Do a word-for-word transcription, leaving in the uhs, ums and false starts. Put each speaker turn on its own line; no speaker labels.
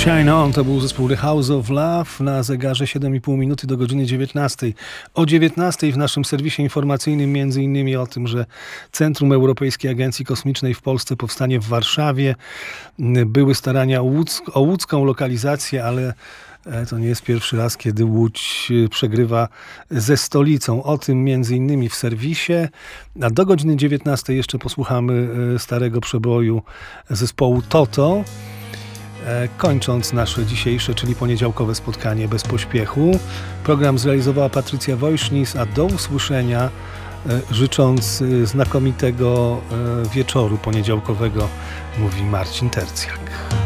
Shine On to był zespół The House of Love, na zegarze siedem i pół minuty do godziny dziewiętnastej. O dziewiętnastej w naszym serwisie informacyjnym między innymi o tym, że Centrum Europejskiej Agencji Kosmicznej w Polsce powstanie w Warszawie. Były starania o, łódzk- o łódzką lokalizację, ale to nie jest pierwszy raz, kiedy Łódź przegrywa ze stolicą. O tym między innymi w serwisie. A do godziny dziewiętnastej jeszcze posłuchamy starego przeboju zespołu Toto. Kończąc nasze dzisiejsze, czyli poniedziałkowe spotkanie bez pośpiechu. Program zrealizowała Patrycja Wojsznis, a do usłyszenia życząc znakomitego wieczoru poniedziałkowego mówi Marcin Tercjak.